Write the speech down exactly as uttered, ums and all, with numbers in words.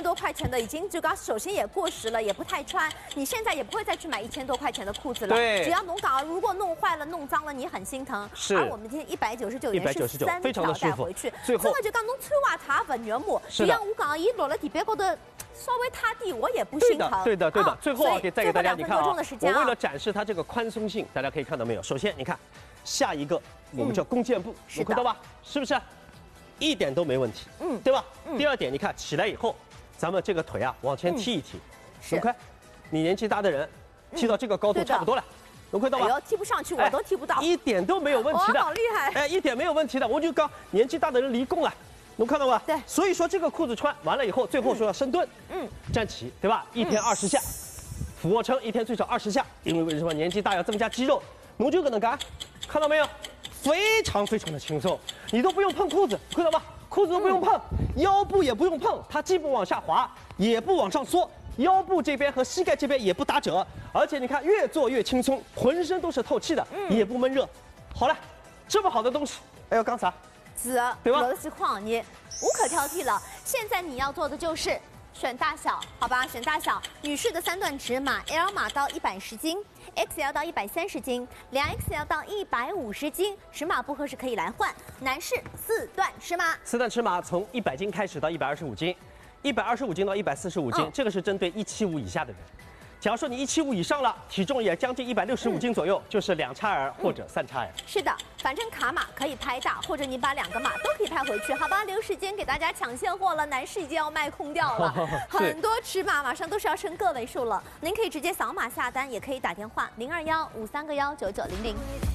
多块钱的已经就讲首先也过时了，也不太穿，你现在也不会再去买一千多块钱的裤子了。 对， 只要侬讲如果弄坏了、弄脏了，你很心疼。 是。 而我们今天一百九十九元是三非常的舒服。 带回去， 最后真的就讲侬穿袜它不肉麻，就像我讲，伊落了地板高头。 稍微塌地，我也不心疼。 对的，对的，对的。最后啊，给再给大家，你看啊，我为了展示它这个宽松性，大家可以看到没有？首先，你看下一个我们叫弓箭步，能看到吧？是不是？一点都没问题，嗯，对吧？第二点，你看起来以后，咱们这个腿啊往前踢一踢，能看？你年纪大的人踢到这个高度差不多了，能看到吧？ 哎呦，踢不上去，我都踢不到， 一点都没有问题的， 好厉害！ 哎，一点没有问题的，我就刚年纪大的人离弓了。 能看到吗？ 对， 所以说这个裤子穿完了以后，最后说要深蹲，嗯，站起，对吧？一天二十下，俯卧撑一天最少二十下，因为为什么年纪大要增加肌肉，侬就可能干，看到没有？非常非常的轻松，你都不用碰裤子，看到吧？裤子都不用碰，腰部也不用碰，它既不往下滑，也不往上缩，腰部这边和膝盖这边也不打褶，而且你看越做越轻松，浑身都是透气的，也不闷热。好了，这么好的东西，哎要干啥？ 是，对吧？有的是况你无可挑剔了。现在你要做的就是选大小，好吧？选大小，女士的三段尺码 ，L 码到一百十斤 ，X L 到一百三十斤，两 X L 到一百五十斤，尺码不合适可以来换。男士四段尺码， 四段尺码从一百斤开始到一百二十五斤，一百二十五斤到一百四十五斤，嗯、这个是针对一七五以下的人。 假如说你一七五以上了，体重也将近一百六十五斤左右，嗯、就是两叉 L 或者三叉 L。 是的，反正卡码可以拍大，或者你把两个码都可以拍回去，好吧？留时间给大家抢现货了，男士已经要卖空掉了，很多尺码马上都是要升个位数了。您可以直接扫码下单，也可以打电话零二幺五三个幺九九零零。